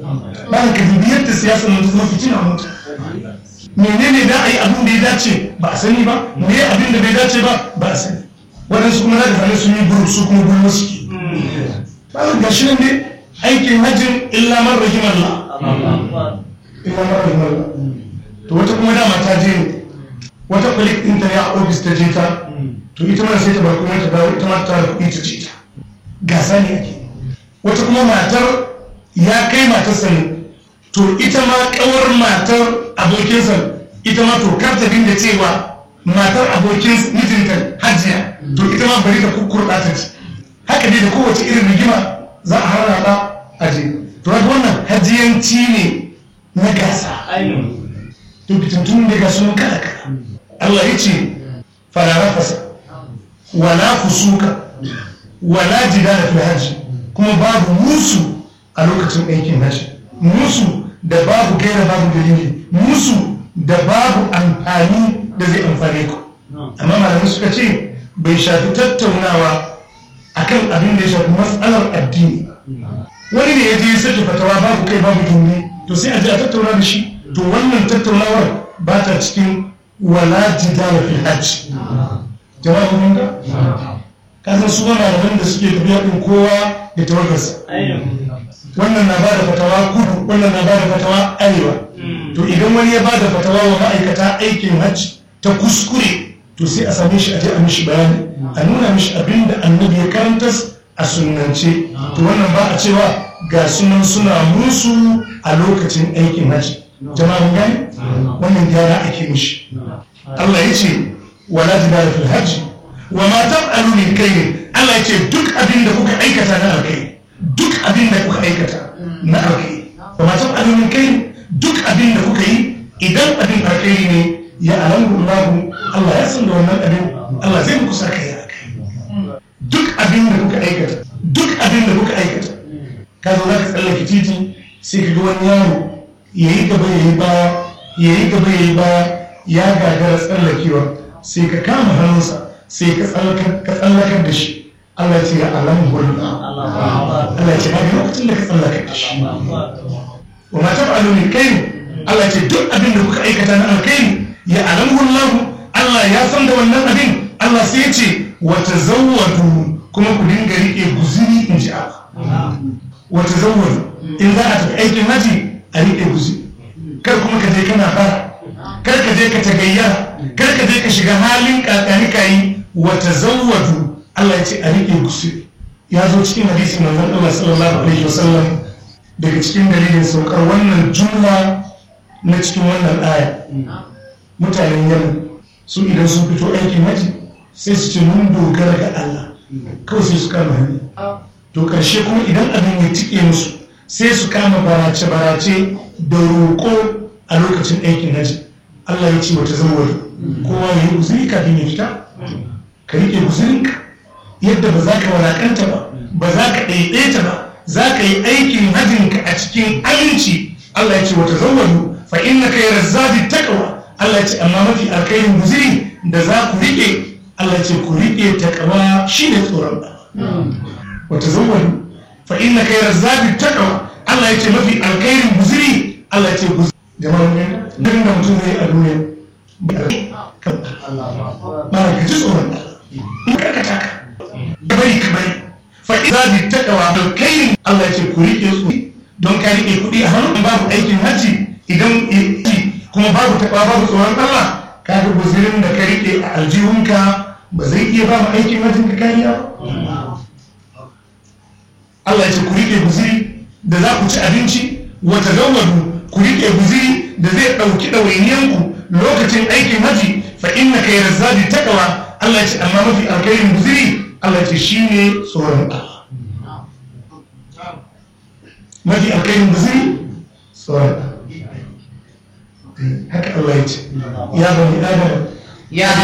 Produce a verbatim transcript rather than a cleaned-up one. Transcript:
ba ka dubi yadda siyasa nan ta zama fitina a mota. Menene da a yi abin da ya dace ba a sani ba, me abin da bai dace ba ba a sani. Waɗansu kuma na da zane sun yi buru su kuma buru suke. Ba ga shi nan ne aikin hajjin illa man rahimallah. Illa man rahimallah. To wata kuma dama ta je ne. Wata kwalik ɗinta ne a ofis ta je ta. To ita mana sai ta bar kuma ta dawo ita ma ta da kuɗi ta ce ta. Gasa ne ake. Wata kuma matar ya kai matarsa ne. To ita ma kawar matar abokinsa ita ma to kar ta dinga cewa matar abokin mijinta hajiya to ita ma bari ta kukkurɗa ta ci haka dai da kowace irin rigima za a harhaɗa a je to haka wannan hajiyanci ne na gasa to fitintun da gasu mun kala kala Allah ya ce fala rafasa wala fusuka wala jidala fil hajji kuma babu musu a lokacin aikin hajji musu da babu gaira babu dalili musu da babu amfani da zai amfane ku amma malamai suka ce bai shafi tattaunawa akan abin da ya shafi matsalar addini wani ne ya je sake fatawa babu kai babu tuni to sai a je a tattauna da shi to wannan tattaunawar ba ta cikin wala jidala fil hajj jama'a mun ga kasan su malaman da suke tafiya din kowa da tawagarsa wannan na bada fatawa kudu wannan na bada fatawa arewa to idan wani ya bada fatawa wa ma'aikata aikin hajji ta kuskure to sai a same shi a je a mishi bayani a nuna mishi abin da annabi ya karantar a sunnance to wannan ba a cewa ga sunan suna musu a lokacin aikin hajji jama'a mun gani wannan gyara ake mishi Allah ya ce wala jidala fil hajji wa ma taf'alu min khairin Allah ya ce duk abin da kuka aikata na alkhairi duk abin da kuka aikata na alkhairi wa ma taf'alu min khairin duk abin da kuka yi idan abin alkhairi ne ya alamu Allah Allah ya san da wannan abin Allah zai muku saka ya kai duk abin da kuka aikata duk abin da kuka aikata ka zo zaka tsallake titi sai ka ga wani yaro yayi gaba yayi baya yayi gaba yayi baya ya gagara tsallakewa sai ka kama hannunsa sai ka tsallakar da shi Allah ya ce ya alamu Allah Allah ya ce ba lokacin da ka tsallakar da shi wa ma taf'alu min khairin Allah ya ce duk abin da kuka aikata na alkhairi ya alamu Allah Allah ya san da wannan abin Allah sai ya ce wa tazawwadu kuma ku dinga rike guzuri in ji Allah wa tazawwadu in za a tafi aikin haji a rike guzuri kar kuma ka je kana fara kar ka je ka tagayyara kar ka je ka shiga halin kakani kai wa tazawwadu Allah ya ce a rike guzuri ya zo cikin hadisin manzon Allah sallallahu alaihi wasallam daga cikin dalilin saukar wannan jumla na cikin wannan aya mutanen yamma su idan sun fito aikin haji sai su ce mun dogara ga Allah kawai sai su kama hannu to karshe kuma idan abin ya tike musu sai su kama barace-barace da roƙo a lokacin aikin haji Allah ya ce wata zawar kowa ya yi guzuri kafin ya fita ka riƙe guzurinka yadda ba za ka walakanta ba ba za ka ɗaiɗaita ba za ka yi aikin hajjinka a cikin aminci Allah ya ce wata zawadu fa inna ka yi razzadi taqwa Allah ya ce amma mafi alkhairin guziri da za ku riƙe Allah ya ce ku riƙe taqwa shine tsoron Allah wata zawadu fa inna ka yi razzadi taqwa Allah ya ce mafi alkhairin guziri Allah ya ce guziri jama'a ne duk da mutum zai a duniya ba ka ji tsoron Allah in ka ka taka bari ka bari fa'iza bi taqwa alkhairin Allah ya ce ku rike su don ka rike kuɗi a hannun babu aikin haji idan kuma babu taqwa babu tsoron Allah ka ga guzirin da ka rike a aljihunka ba zai iya ba mu aikin hajin ka kariya ba Allah ya ce ku rike guziri da za ku ci abinci wa tazawwadu ku rike guziri da zai ɗauki ɗawainiyanku lokacin aikin haji fa inna khayra zadi taqwa Allah ya ce amma mafi alkhairin guziri Allah ce shi ne tsoron Allah mafi alkhairin guziri tsoron Allah haka Allah ya ce ya bani adam ya